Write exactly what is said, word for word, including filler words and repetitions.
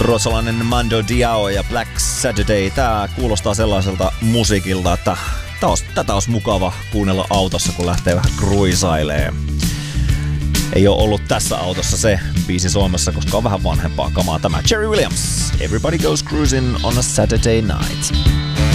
Ruotsalainen Mando Diao ja Black Saturday. Tää kuulostaa sellaiselta musiikilta, että tää olisi, tätä olisi mukava kuunnella autossa, kun lähtee vähän cruisailee. Ei ole ollut tässä autossa se biisi soimassa, koska on vähän vanhempaa kamaa tämä. Jerry Williams, Everybody Goes Cruising on a Saturday Night.